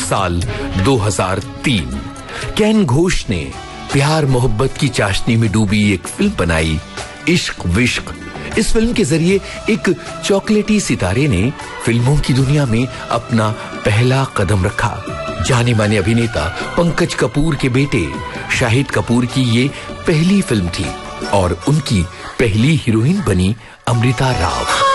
साल 2003 केन घोष ने प्यार मोहब्बत की चाशनी में डूबी एक फिल्म बनाई, इश्क विश्क। इस फिल्म के जरिए एक चॉकलेटी सितारे ने फिल्मों की दुनिया में अपना पहला कदम रखा। जाने माने अभिनेता पंकज कपूर के बेटे शाहिद कपूर की ये पहली फिल्म थी और उनकी पहली हीरोइन बनी अमृता राव।